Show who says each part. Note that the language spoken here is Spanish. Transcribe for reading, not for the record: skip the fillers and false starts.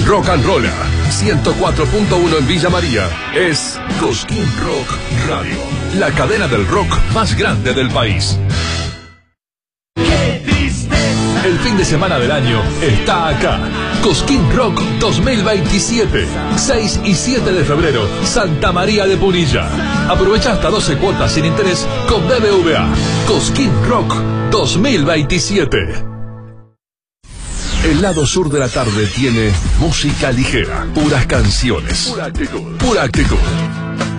Speaker 1: Rock and Rolla 104.1 en Villa María es Cosquín Rock Radio, la cadena del rock más grande del país. El fin de semana del año está acá. Cosquín Rock 2027, 6 y 7 de febrero, Santa María de Punilla. Aprovecha hasta 12 cuotas sin interés con BBVA. Cosquín Rock 2027. El lado sur de la tarde tiene música ligera, puras canciones, pura actitud.